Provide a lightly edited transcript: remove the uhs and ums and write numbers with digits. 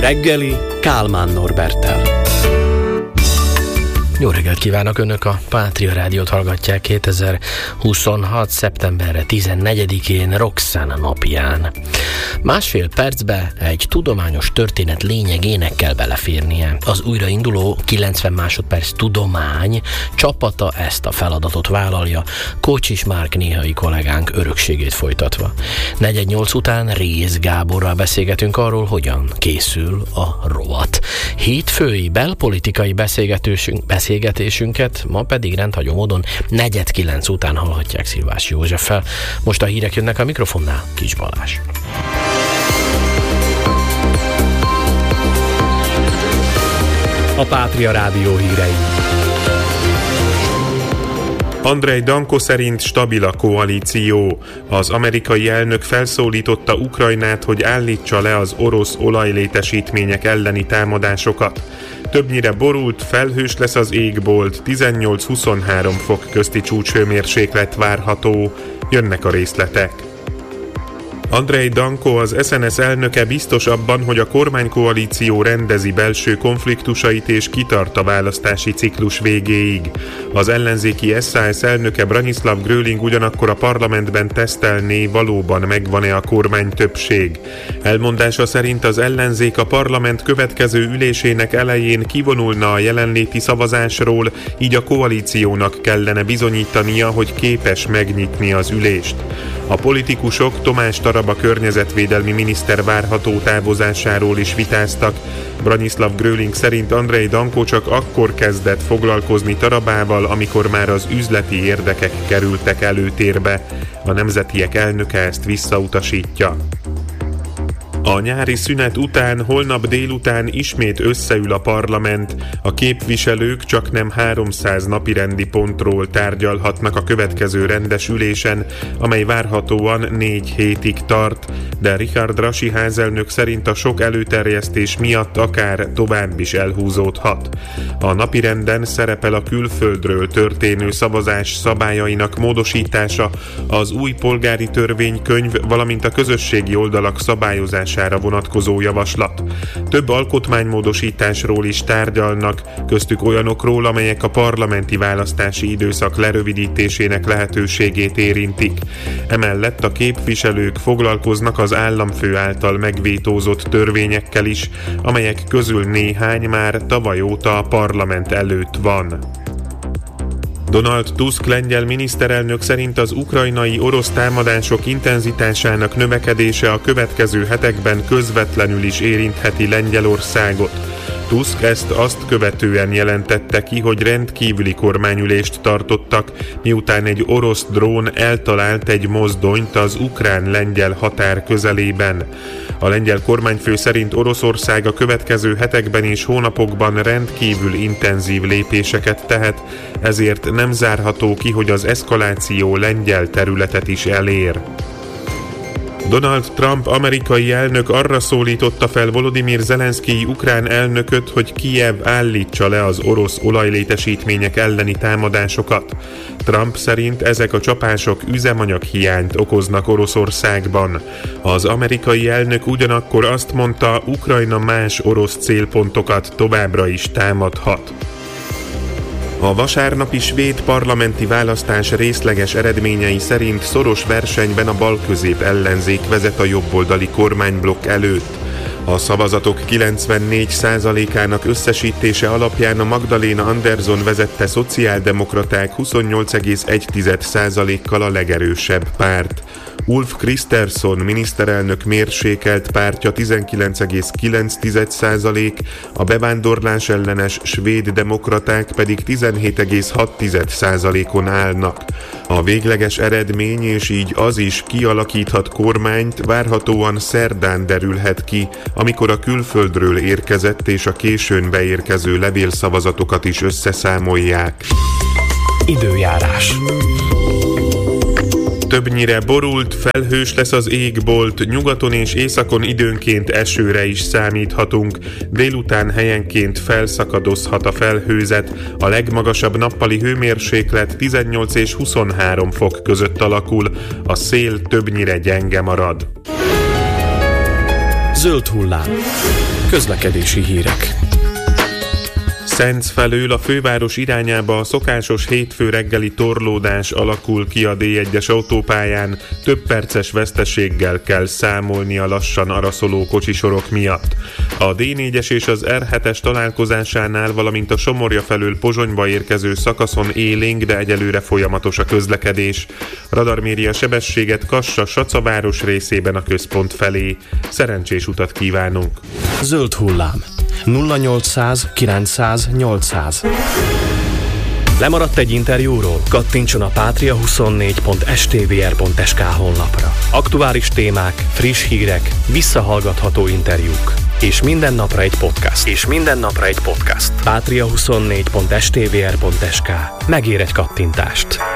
reggeli Kálmán Norberttel. Jó reggelt kívánok! Önök a Pátria Rádiót hallgatják 2026. szeptemberre 14-én, Roxana napján. Másfél percbe egy tudományos történet lényegének kell beleférnie. Az újrainduló 90 másodperc tudomány csapata ezt a feladatot vállalja, Kocsis Márk néhai kollégánk örökségét folytatva. 4-8 után Réz Gáborral beszélgetünk arról, hogyan készül a rovat. Hétfői belpolitikai beszélgetésünket ma pedig rendhagyó módon 8:45 után hallhatják Szilvás Józseffel. Most a hírek jönnek a mikrofonnál, Kis Balázs. A Pátria Rádió hírei. Andrej Danko szerint stabil a koalíció. Az amerikai elnök felszólította Ukrajnát, hogy állítsa le az orosz olajlétesítmények elleni támadásokat. Többnyire borult, felhős lesz az égbolt, 18-23 fok közti csúcshőmérséklet várható. Jönnek a részletek. Andrej Danko, az SNS elnöke biztos abban, hogy a kormánykoalíció rendezi belső konfliktusait és kitart a választási ciklus végéig. Az ellenzéki SZSZ elnöke Branislav Gröling ugyanakkor a parlamentben tesztelné, valóban megvan-e a kormány többség. Elmondása szerint az ellenzék a parlament következő ülésének elején kivonulna a jelenléti szavazásról, így a koalíciónak kellene bizonyítania, hogy képes megnyitni az ülést. A politikusok Tomás Taraba környezetvédelmi miniszter várható távozásáról is vitáztak. Branislav Gröling szerint Andrej Danko csak akkor kezdett foglalkozni Tarabával, amikor már az üzleti érdekek kerültek előtérbe. A nemzetiek elnöke ezt visszautasítja. A nyári szünet után holnap délután ismét összeül a parlament. A képviselők csaknem 300 napirendi pontról tárgyalhatnak a következő rendes ülésen, amely várhatóan 4 hétig tart, de Richard Rasi házelnök szerint a sok előterjesztés miatt akár tovább is elhúzódhat. A napirenden szerepel a külföldről történő szavazás szabályainak módosítása, az új polgári törvénykönyv, valamint a közösségi oldalak szabályozása vonatkozó javaslat. Több alkotmánymódosításról is tárgyalnak, köztük olyanokról, amelyek a parlamenti választási időszak lerövidítésének lehetőségét érintik. Emellett a képviselők foglalkoznak az államfő által megvétózott törvényekkel is, amelyek közül néhány már tavaly óta a parlament előtt van. Donald Tusk lengyel miniszterelnök szerint az ukrajnai orosz támadások intenzitásának növekedése a következő hetekben közvetlenül is érintheti Lengyelországot. Tusk ezt azt követően jelentette ki, hogy rendkívüli kormányülést tartottak, miután egy orosz drón eltalált egy mozdonyt az ukrán-lengyel határ közelében. A lengyel kormányfő szerint Oroszország a következő hetekben és hónapokban rendkívül intenzív lépéseket tehet, ezért nem zárható ki, hogy az eszkaláció lengyel területet is elér. Donald Trump amerikai elnök arra szólította fel Volodymyr Zelenszkij ukrán elnököt, hogy Kijev állítsa le az orosz olajlétesítmények elleni támadásokat. Trump szerint ezek a csapások üzemanyaghiányt okoznak Oroszországban. Az amerikai elnök ugyanakkor azt mondta, Ukrajna más orosz célpontokat továbbra is támadhat. A vasárnapi svéd parlamenti választás részleges eredményei szerint szoros versenyben a balközép ellenzék vezet a jobboldali kormányblokk előtt. A szavazatok 94%-ának összesítése alapján a Magdalena Andersson vezette szociáldemokraták 28,1%-kal a legerősebb párt. Ulf Kristersson miniszterelnök mérsékelt pártja 19,9%, a bevándorlás ellenes svéd demokraták pedig 17,6%-on állnak. A végleges eredmény és így az is kialakíthat kormányt várhatóan szerdán derülhet ki, amikor a külföldről érkezett és a későn beérkező levélszavazatokat is összeszámolják. Időjárás. Többnyire borult, felhős lesz az égbolt, nyugaton és északon időnként esőre is számíthatunk, délután helyenként felszakadozhat a felhőzet, a legmagasabb nappali hőmérséklet 18 és 23 fok között alakul, a szél többnyire gyenge marad. Zöld hullám. Közlekedési hírek. Szenc felől a főváros irányába a szokásos hétfő reggeli torlódás alakul ki a D1-es autópályán, több perces veszteséggel kell számolni a lassan araszoló kocsisorok miatt. A D4-es és az R7-es találkozásánál, valamint a Somorja felől Pozsonyba érkező szakaszon élénk, de egyelőre folyamatos a közlekedés. Radar méri a sebességet Kassa-Sacaváros részében a központ felé. Szerencsés utat kívánunk! Zöld hullám. 0800 900 800. Lemaradt egy interjúról? Kattintson a patria24.stvr.sk honlapra. Aktuális témák, friss hírek, visszahallgatható interjúk. És minden napra egy podcast. Patria24.stvr.sk. Megér egy kattintást.